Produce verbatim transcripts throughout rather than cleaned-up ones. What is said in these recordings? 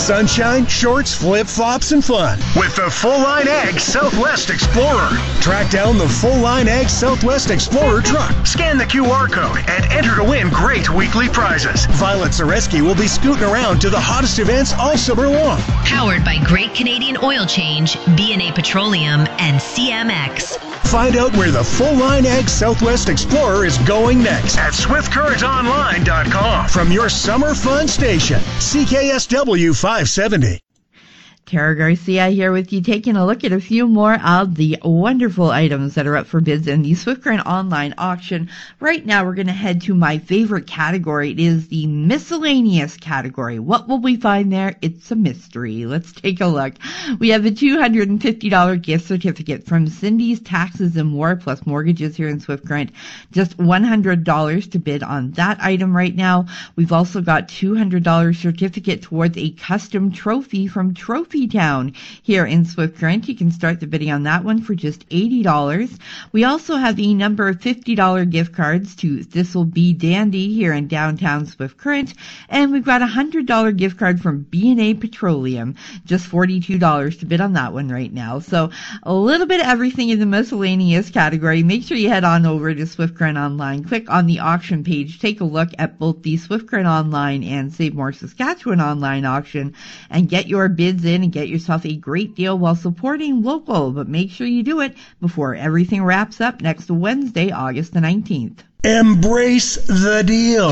Sunshine, shorts, flip-flops, and fun with the full-line Ag Southwest Explorer. Track down the full-line Ag Southwest Explorer truck. Scan the Q R code and enter to win great weekly prizes. Violet Zareski will be scooting around to the hottest events all summer long. Powered by Great Canadian Oil Change, B and A Petroleum, and C M X. Find out where the full-line Ag Southwest Explorer is going next at swift current online dot com. From your summer fun station, C K S W five seventy. Tara Garcia here with you, taking a look at a few more of the wonderful items that are up for bids in the Swift Current online auction. Right now, we're going to head to my favorite category. It is the miscellaneous category. What will we find there? It's a mystery. Let's take a look. We have a two hundred fifty dollars gift certificate from Cindy's Taxes and More plus Mortgages here in Swift Current. Just one hundred dollars to bid on that item right now. We've also got two hundred dollars certificate towards a custom trophy from Trophy Town here in Swift Current. You can start the bidding on that one for just eighty dollars. We also have a number of fifty dollars gift cards to This'll Be Dandy here in downtown Swift Current. And we've got a one hundred dollars gift card from B and A Petroleum. Just forty-two dollars to bid on that one right now. So a little bit of everything in the miscellaneous category. Make sure you head on over to Swift Current Online. Click on the auction page. Take a look at both the Swift Current Online and Save More Saskatchewan online auction and get your bids in and get yourself a great deal while supporting local. But make sure you do it before everything wraps up next Wednesday, August the nineteenth. Embrace the deal.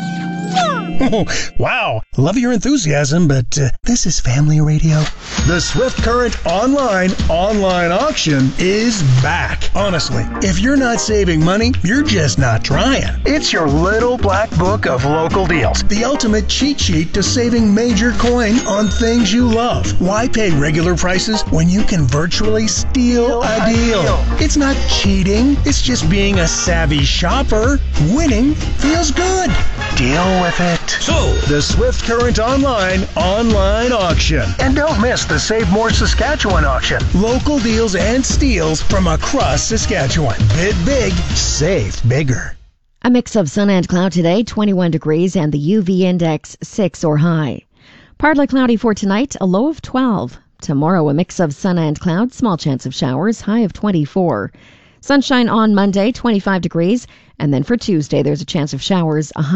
Oh, wow, love your enthusiasm, but uh, this is family radio. The Swift Current Online online auction is back. Honestly, if you're not saving money, you're just not trying. It's your little black book of local deals. The ultimate cheat sheet to saving major coin on things you love. Why pay regular prices when you can virtually steal a deal? It's not cheating. It's just being a savvy shopper. Winning feels good. Deal with it. So, the Swift Current Online online auction. And don't miss the Save More Saskatchewan auction. Local deals and steals from across Saskatchewan. Bid big, save bigger. A mix of sun and cloud today, twenty-one degrees, and the U V index six or high. Partly cloudy for tonight, a low of twelve. Tomorrow, a mix of sun and cloud, small chance of showers, high of twenty-four. Sunshine on Monday, twenty-five degrees, and then for Tuesday, there's a chance of showers, a high